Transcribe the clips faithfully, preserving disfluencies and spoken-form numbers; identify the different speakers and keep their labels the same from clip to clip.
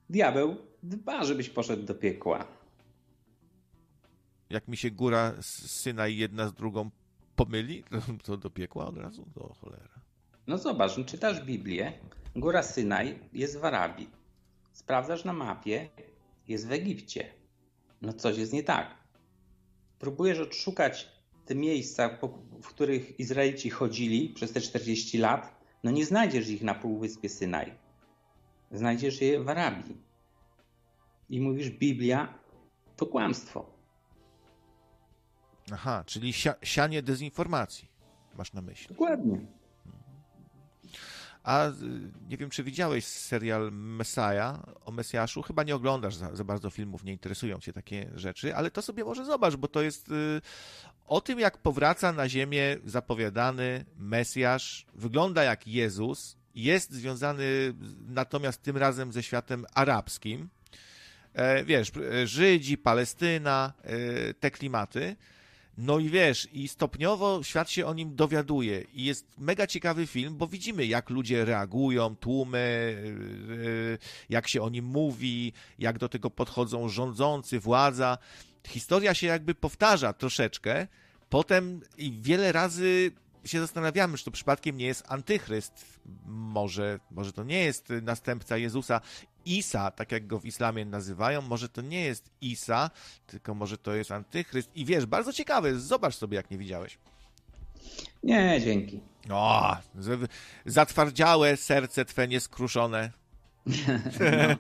Speaker 1: diabeł dba, żebyś poszedł do piekła.
Speaker 2: Jak mi się góra Synaj jedna z drugą pomyli, to do piekła od razu? Do cholera.
Speaker 1: No zobacz, czytasz Biblię, góra Synaj jest w Arabii. Sprawdzasz na mapie, jest w Egipcie. No coś jest nie tak. Próbujesz odszukać te miejsca, w których Izraelici chodzili przez te czterdzieści lat. No nie znajdziesz ich na półwyspie Synaj. Znajdziesz je w Arabii. I mówisz, Biblia to kłamstwo.
Speaker 2: Aha, czyli sia- sianie dezinformacji masz na myśli.
Speaker 1: Dokładnie.
Speaker 2: A nie wiem, czy widziałeś serial Messiah o Mesjaszu? Chyba nie oglądasz za, za bardzo filmów, nie interesują cię takie rzeczy, ale to sobie może zobacz, bo to jest y, o tym, jak powraca na ziemię zapowiadany Mesjasz, wygląda jak Jezus, jest związany natomiast tym razem ze światem arabskim. E, wiesz, Żydzi, Palestyna, e, te klimaty. No i wiesz, i stopniowo świat się o nim dowiaduje i jest mega ciekawy film, bo widzimy, jak ludzie reagują, tłumy, jak się o nim mówi, jak do tego podchodzą rządzący, władza. Historia się jakby powtarza troszeczkę, potem i wiele razy się zastanawiamy, czy to przypadkiem nie jest antychryst. Może, może to nie jest następca Jezusa. Isa, tak jak go w islamie nazywają, może to nie jest Isa, tylko może to jest antychryst. I wiesz, bardzo ciekawe, zobacz sobie, jak nie widziałeś.
Speaker 1: Nie, dzięki.
Speaker 2: O, zatwardziałe serce twe nieskruszone. No.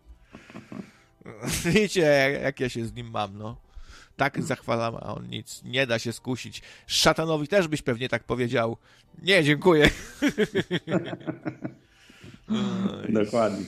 Speaker 2: Wiecie, jak ja się z nim mam, no. Tak zachwalam, a on nic, nie da się skusić. Szatanowi też byś pewnie tak powiedział. Nie, dziękuję.
Speaker 1: Dokładnie.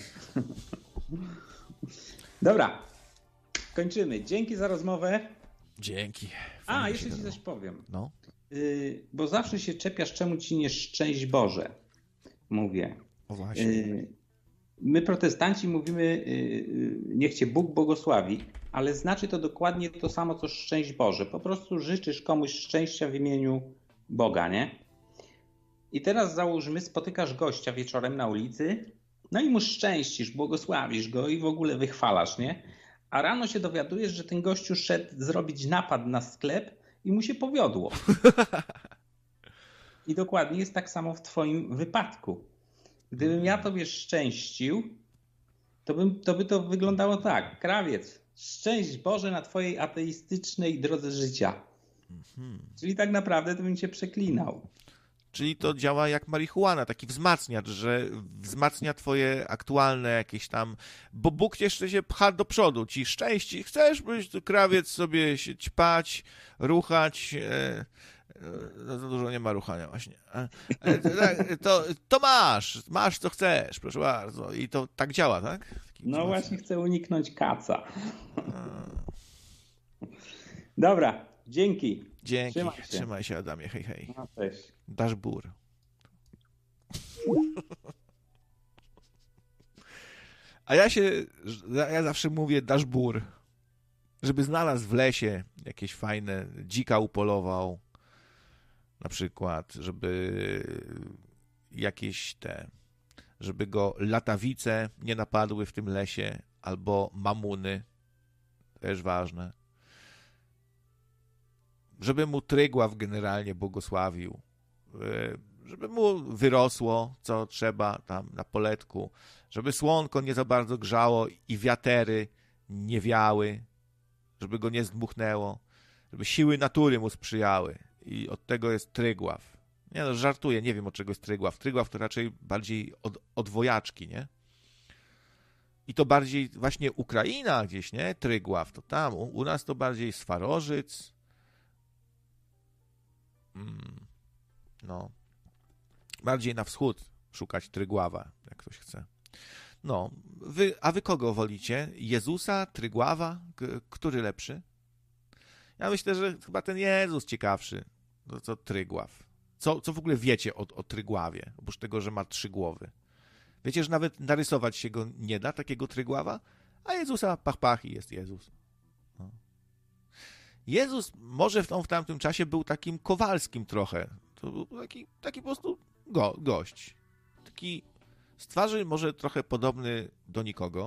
Speaker 1: Dobra, kończymy. Dzięki za rozmowę.
Speaker 2: Dzięki.
Speaker 1: Fajnie A, jeszcze ci coś powiem.
Speaker 2: No.
Speaker 1: Yy, bo zawsze się czepiasz, czemu ci nie szczęść Boże. Mówię.
Speaker 2: O właśnie.
Speaker 1: Yy, my protestanci mówimy, yy, niech cię Bóg błogosławi, ale znaczy to dokładnie to samo, co szczęść Boże. Po prostu życzysz komuś szczęścia w imieniu Boga, nie? I teraz załóżmy, spotykasz gościa wieczorem na ulicy, no i mu szczęścisz, błogosławisz go i w ogóle wychwalasz, nie? A rano się dowiadujesz, że ten gościu szedł zrobić napad na sklep i mu się powiodło. I dokładnie jest tak samo w twoim wypadku. Gdybym ja tobie szczęścił, to, bym, to by to wyglądało tak. Krawiec, szczęść Boże na twojej ateistycznej drodze życia. Mhm. Czyli tak naprawdę to bym cię przeklinał.
Speaker 2: Czyli to działa jak marihuana, taki wzmacniacz, że wzmacnia twoje aktualne jakieś tam, bo Bóg jeszcze się pcha do przodu, ci szczęści, chcesz być tu krawiec sobie się ćpać, ruchać, e, za dużo nie ma ruchania właśnie, e, e, to, to masz, masz co chcesz, proszę bardzo i to tak działa, tak? Taki
Speaker 1: no
Speaker 2: wzmacniacz.
Speaker 1: Właśnie chcę uniknąć kaca. Dobra, dzięki.
Speaker 2: Dzięki, trzymaj się, trzymaj się Adamie, hej hej.
Speaker 1: No, cześć.
Speaker 2: Dasz bór. A ja się, ja zawsze mówię dasz bór, żeby znalazł w lesie jakieś fajne, dzika upolował, na przykład, żeby jakieś te, żeby go latawice nie napadły w tym lesie, albo mamuny, też ważne. Żeby mu Trygław generalnie błogosławił, żeby mu wyrosło, co trzeba tam na poletku, żeby słonko nie za bardzo grzało i wiatery nie wiały, żeby go nie zdmuchnęło, żeby siły natury mu sprzyjały. I od tego jest Trygław. Nie no, żartuję, nie wiem od czego jest Trygław. Trygław to raczej bardziej od, od wojaczki, nie? I to bardziej właśnie Ukraina gdzieś, nie? Trygław, to tam. U, u nas to bardziej Swarożyc. Mm, no. Bardziej na wschód szukać Trygława, jak ktoś chce. No. Wy, a wy kogo wolicie? Jezusa? Trygława? K- który lepszy? Ja myślę, że chyba ten Jezus ciekawszy. To co Trygław. Co, co w ogóle wiecie o, o Trygławie? Oprócz tego, że ma trzy głowy. Wiecie, że nawet narysować się go nie da, takiego Trygława? A Jezusa pach, pach i jest Jezus. No. Jezus może w, tą, w tamtym czasie był takim Kowalskim trochę. To był taki, taki po prostu go, gość. Taki z twarzy może trochę podobny do nikogo,